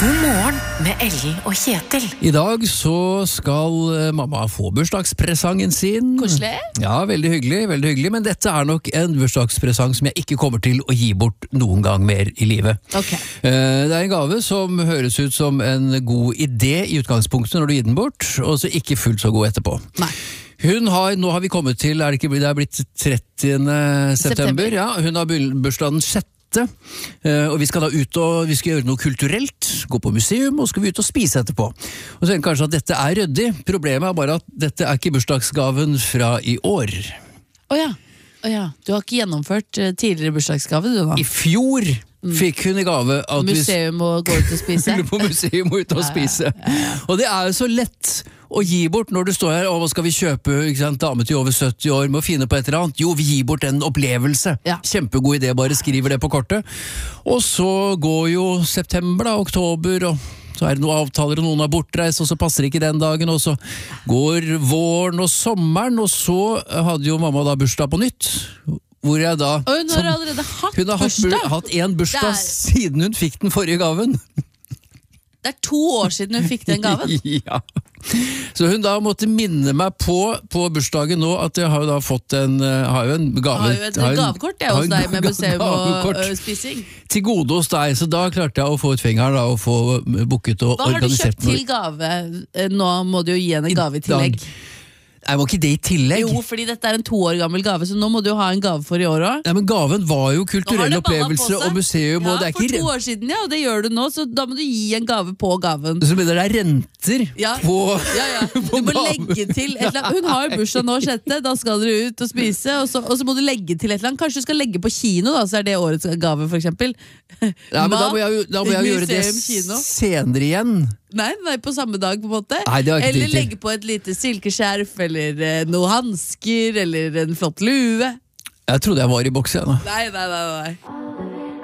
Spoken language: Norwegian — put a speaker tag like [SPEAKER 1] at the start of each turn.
[SPEAKER 1] God morgen med Ellen og Kjetil.
[SPEAKER 2] I dag så skal mamma få bursdagspresangen sin.
[SPEAKER 3] Koselig.
[SPEAKER 2] Ja, veldig hyggelig, men dette er nok en bursdagspresang som jeg ikke kommer til å gi bort noen gang mer i livet.
[SPEAKER 3] Ok.
[SPEAKER 2] Det er en gave som høres ut som en god idé i utgangspunktet når du gir den bort, og så ikke fullt så god etterpå.
[SPEAKER 3] Nei.
[SPEAKER 2] Nå har vi kommet til, det er blitt 30. september, ja, hun har bursdag den 6. Og vi skal da ut og vi skal gjøre noe kulturelt, gå på museum og skal vi ut og spise etterpå. Og så er det kanskje at dette er ryddig. Problemet er bare at dette er ikke bursdagsgaven fra i år.
[SPEAKER 3] Åja, du har ikke gjennomført tidligere bursdagsgave du da?
[SPEAKER 2] I fjor fikk hun i gave at
[SPEAKER 3] museum og gå ut og spise.
[SPEAKER 2] På museum og ut og spise. Og det er jo så lett å gi bort når du står her, hva skal vi kjøpe, ikke sant, dame til over 70 år, må finne på et eller annet. Jo, vi gir bort en opplevelse.
[SPEAKER 3] Ja.
[SPEAKER 2] Kjempegod idé, bare skriver det på kortet. Og så går jo september da, oktober, og så er det noen avtaler, og noen har bortreist, og så passer ikke den dagen, og så går våren og sommeren, og så hadde jo mamma da bursdag på nytt. Hvor jeg da...
[SPEAKER 3] Hun har allerede hatt bursdag.
[SPEAKER 2] Hun har hatt en bursdag siden hun fikk den forrige gaven.
[SPEAKER 3] Det er 2 år siden hun fikk den gaven.
[SPEAKER 2] Ja. Så hun da måtte minne meg på bursdagen nå at jeg har jo da fått har jo et
[SPEAKER 3] gavekort det hos deg med museum og spising.
[SPEAKER 2] Til gode hos deg, så da klarte jeg å få ut fingeren da, og få booket og organisert.
[SPEAKER 3] Hva har du kjøpt til gave? Nå må du jo gi henne gave i tillegg.
[SPEAKER 2] Jeg må ikke det i tillegg.
[SPEAKER 3] Jo, fordi dette er en 2 år gammel gave, så nå må du jo ha en gave for i år også.
[SPEAKER 2] Nei, men gaven var jo kulturelle opplevelser og museum.
[SPEAKER 3] Ja,
[SPEAKER 2] og det er
[SPEAKER 3] for
[SPEAKER 2] ikke
[SPEAKER 3] 2 år siden, ja, og det gjør du nå, så da må du gi en gave på gaven.
[SPEAKER 2] Så mener det er renter på
[SPEAKER 3] Du må legge til et eller annet. Hun har jo bursdag nå 6. Da skal dere ut og spise, og så må du legge til et eller annet. Kanskje du skal legge på kino da, så er det årets gave for eksempel.
[SPEAKER 2] Ja, men da må jeg gjøre det senere igjen.
[SPEAKER 3] Nei, på samme dag på en måte.
[SPEAKER 2] Nei,
[SPEAKER 3] eller legge på et lite silkeskjerf, eller noe hansker, eller en flott lue.
[SPEAKER 2] Jeg trodde jeg var i boks igjen.
[SPEAKER 3] Nei.